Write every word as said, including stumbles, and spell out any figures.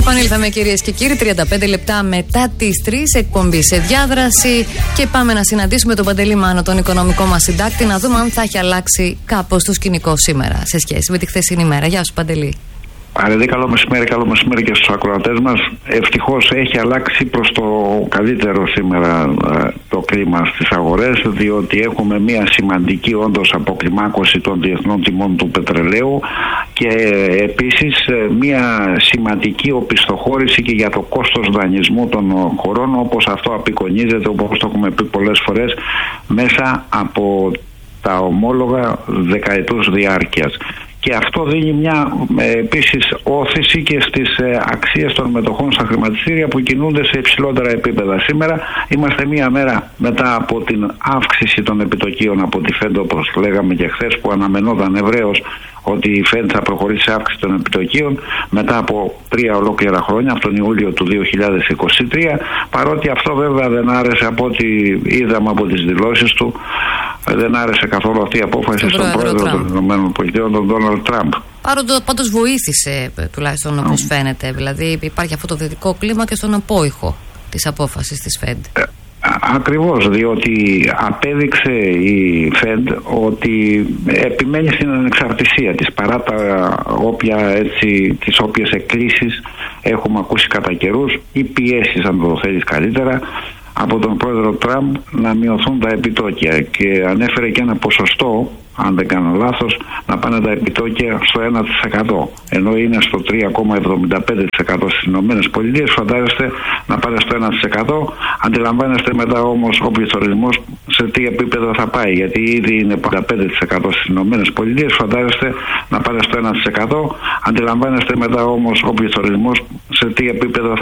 Επανήλθαμε, κυρίες και κύριοι, τριάντα πέντε λεπτά μετά τις τρεις, εκπομπή σε διάδραση, και πάμε να συναντήσουμε τον Παντελή Μάνο, τον οικονομικό μας συντάκτη, να δούμε αν θα έχει αλλάξει κάπως το σκηνικό σήμερα σε σχέση με τη χθεσινή μέρα. Γεια σου, Παντελή. Αρεδί, καλό μεσημέρι, καλό μεσημέρι και στους ακροατές μας. Ευτυχώς έχει αλλάξει προς το καλύτερο σήμερα το κλίμα στις αγορές, διότι έχουμε μια σημαντική όντως αποκλιμάκωση των διεθνών τιμών του πετρελαίου και επίσης μια σημαντική οπισθοχώρηση και για το κόστος δανεισμού των χωρών, όπως αυτό απεικονίζεται, όπως το έχουμε πει πολλές φορές, μέσα από τα ομόλογα δεκαετούς διάρκειας. Και αυτό δίνει μια ε, επίσης όθηση και στις ε, αξίες των μετοχών στα χρηματιστήρια που κινούνται σε υψηλότερα επίπεδα. Σήμερα είμαστε μία μέρα μετά από την αύξηση των επιτοκίων από τη Fed, όπως λέγαμε και χθες, που αναμενόταν ευρέως ότι η Fed θα προχωρήσει σε αύξηση των επιτοκίων μετά από τρία ολόκληρα χρόνια, από τον Ιούλιο του δύο χιλιάδες είκοσι τρία, παρότι αυτό βέβαια δεν άρεσε, από ό,τι είδαμε από τις δηλώσεις του, δεν άρεσε καθόλου αυτή η απόφαση στον πρόεδρο των ΗΠΑ, τον Ντόναλντ Τραμπ. Πάντως βοήθησε, τουλάχιστον όπως mm. φαίνεται. Δηλαδή υπάρχει αυτό το θετικό κλίμα και στον απόϊχο της απόφασης της Fed. Ε, ακριβώς, διότι απέδειξε η Fed ότι επιμένει στην ανεξαρτησία της, παρά τα όποια, έτσι, τις όποιες εκκλήσεις έχουμε ακούσει κατά καιρούς ή πιέσεις, αν το θέλεις καλύτερα, από τον πρόεδρο Τραμπ να μειωθούν τα επιτόκια, και ανέφερε και ένα ποσοστό, αν δεν κάνω λάθος, να πάνε τα επιτόκια στο ένα τοις εκατό, ενώ είναι στο τρία κόμμα εβδομήντα πέντε τοις εκατό στις ΗΠΑ. Φαντάζεστε να πάνε στο ένα τοις εκατό. Αντιλαμβάνεστε μετά όμως ο πληθωρισμός σε τι επίπεδο θα πάει, γιατί ήδη είναι πενήντα πέντε τοις εκατό στις ΗΠΑ. Φαντάζεστε να πάνε στο ένα τοις εκατό. Αντιλαμβάνεστε μετά όμως ο πληθωρισμός σε τι επίπεδο θα